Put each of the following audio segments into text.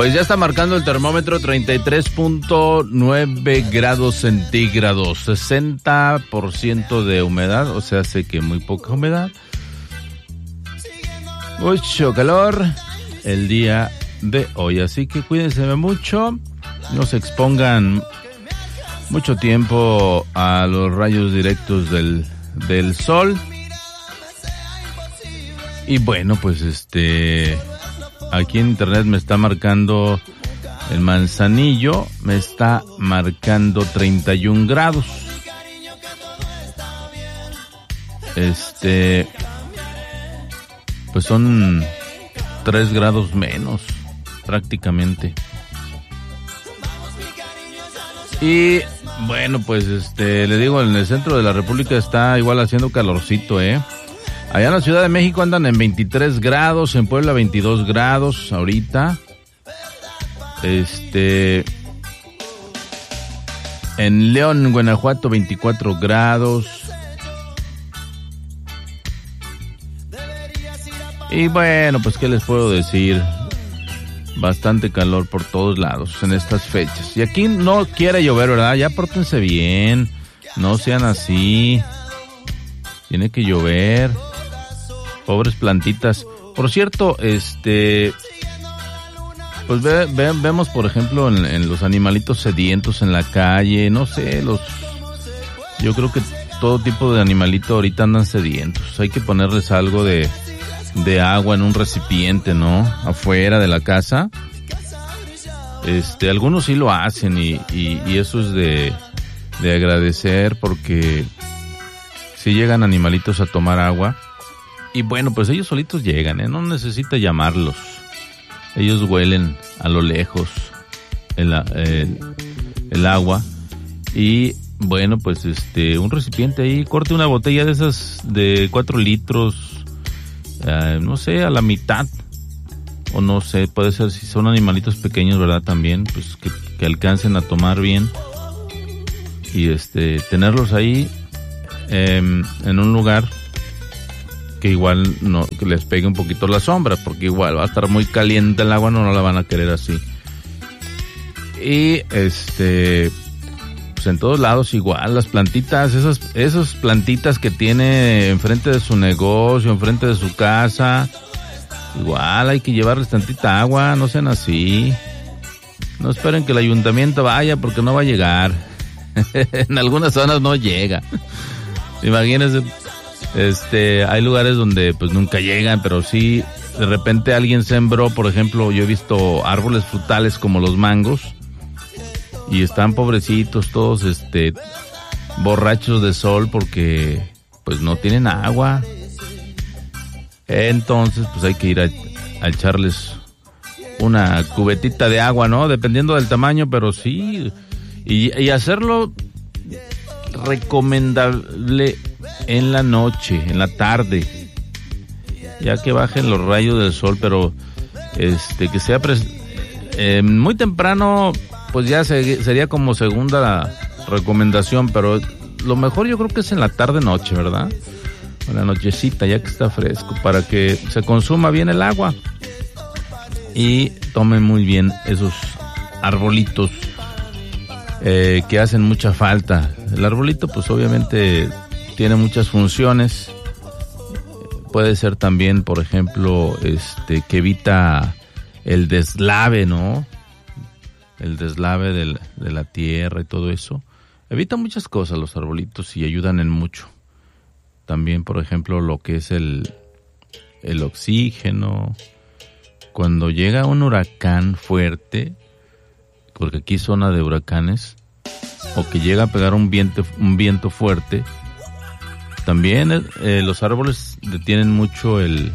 Pues ya está marcando el termómetro 33.9 grados centígrados, 60% de humedad, o sea, hace que muy poca humedad. Mucho calor el día de hoy, así que cuídense mucho, no se expongan mucho tiempo a los rayos directos del sol. Y bueno, pues aquí en internet me está marcando el Manzanillo, me está marcando 31 grados. Pues son 3 grados menos, prácticamente. Y bueno, pues le digo, en el centro de la República está igual haciendo calorcito, Allá en la Ciudad de México andan en 23 grados, en Puebla 22 grados ahorita. En León, Guanajuato 24 grados. Y bueno, pues qué les puedo decir, bastante calor por todos lados en estas fechas. Y aquí no quiere llover, ¿verdad? Ya pórtense bien, no sean así. Tiene que llover. Pobres plantitas. Por cierto, pues vemos, por ejemplo, en los animalitos sedientos en la calle, no sé, yo creo que todo tipo de animalito ahorita andan sedientos. Hay que ponerles algo de agua en un recipiente, ¿no? Afuera de la casa. Algunos sí lo hacen y eso es de agradecer, porque si llegan animalitos a tomar agua. Y bueno, pues ellos solitos llegan, no necesita llamarlos. Ellos huelen a lo lejos el agua. Y bueno, pues un recipiente ahí, corte una botella de esas de 4 litros, no sé, a la mitad. O no sé, puede ser, si son animalitos pequeños, ¿verdad? También, pues que alcancen a tomar bien. Y tenerlos ahí en un lugar que igual no, que les pegue un poquito la sombra, porque igual va a estar muy caliente el agua, no la van a querer así. Y pues en todos lados igual, las plantitas, esas plantitas que tiene enfrente de su negocio, enfrente de su casa, igual hay que llevarles tantita agua, no sean así. No esperen que el ayuntamiento vaya, porque no va a llegar. En algunas zonas no llega. Imagínense. Hay lugares donde pues nunca llegan, pero sí, de repente alguien sembró, por ejemplo, yo he visto árboles frutales como los mangos, y están pobrecitos todos, borrachos de sol, porque pues no tienen agua. Entonces pues hay que ir a echarles una cubetita de agua, ¿no? Dependiendo del tamaño, pero sí, y hacerlo recomendable en la noche, en la tarde, ya que bajen los rayos del sol, pero que sea muy temprano, pues ya sería como segunda recomendación, pero lo mejor yo creo que es en la tarde-noche, ¿verdad? En la nochecita, ya que está fresco, para que se consuma bien el agua y tomen muy bien esos arbolitos que hacen mucha falta. El arbolito pues obviamente tiene muchas funciones. Puede ser también, por ejemplo, que evita el deslave, ¿no? El deslave de la tierra y todo eso. Evita muchas cosas los arbolitos y ayudan en mucho. También, por ejemplo, lo que es el oxígeno. Cuando llega un huracán fuerte, porque aquí es zona de huracanes, o que llega a pegar un viento fuerte, también los árboles detienen mucho el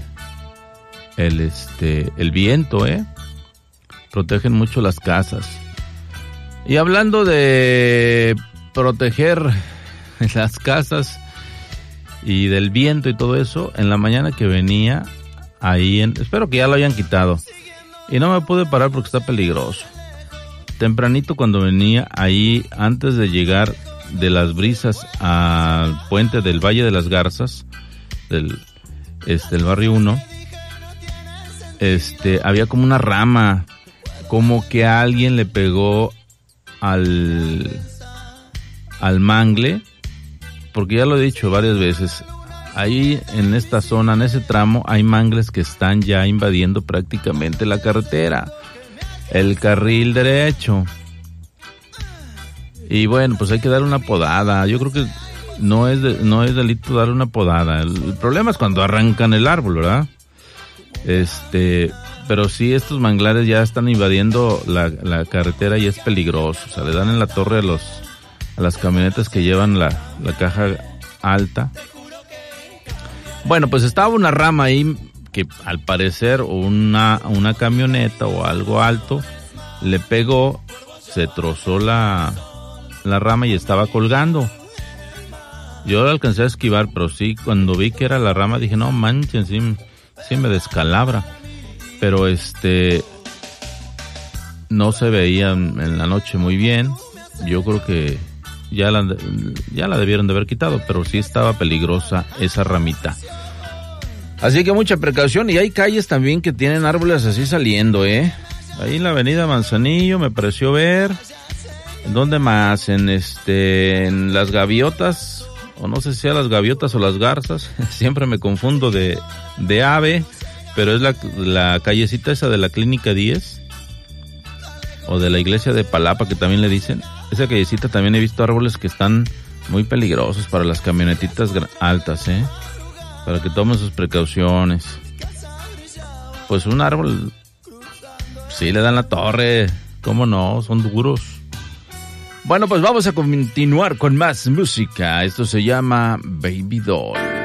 viento, protegen mucho las casas. Y hablando de proteger las casas y del viento y todo eso, en la mañana que venía ahí, espero que ya lo hayan quitado, y no me pude parar porque está peligroso. Tempranito cuando venía ahí, antes de llegar de Las Brisas al puente del Valle de las Garzas, el barrio 1, había como una rama como que alguien le pegó al mangle, porque ya lo he dicho varias veces, ahí en esta zona, en ese tramo, hay mangles que están ya invadiendo prácticamente la carretera, el carril derecho. Y bueno, pues hay que dar una podada. Yo creo que no es delito darle una podada. El problema es cuando arrancan el árbol, ¿verdad? Pero sí, estos manglares ya están invadiendo la carretera y es peligroso. O sea, le dan en la torre a las camionetas que llevan la caja alta. Bueno, pues estaba una rama ahí que al parecer una camioneta o algo alto le pegó, se trozó la rama y estaba colgando. Yo la alcancé a esquivar, pero sí, cuando vi que era la rama dije, no manchen, sí me descalabra. Pero no se veía en la noche muy bien. Yo creo que ya la debieron de haber quitado, pero sí estaba peligrosa esa ramita. Así que mucha precaución, y hay calles también que tienen árboles así saliendo, Ahí en la avenida Manzanillo me pareció ver. ¿Dónde más? En las gaviotas, o no sé si sea las gaviotas o las garzas, siempre me confundo de ave, pero es la callecita esa de la Clínica 10, o de la iglesia de Palapa, que también le dicen. Esa callecita también he visto árboles que están muy peligrosos para las camionetitas altas, para que tomen sus precauciones. Pues un árbol, sí le dan la torre, ¿cómo no? Son duros. Bueno, pues vamos a continuar con más música. Esto se llama Baby Doll.